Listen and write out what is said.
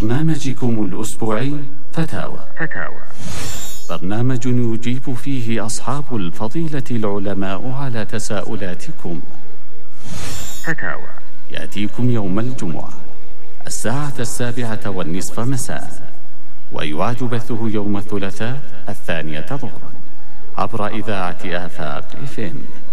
برنامجكم الأسبوعي فتاوى. برنامج يجيب فيه أصحاب الفضيلة العلماء على تساؤلاتكم. فتاوى يأتيكم يوم الجمعة 7:07 مساء، ويعاد بثه يوم الثلاثاء 2 ظهرا عبر إذاعة آفاق FM.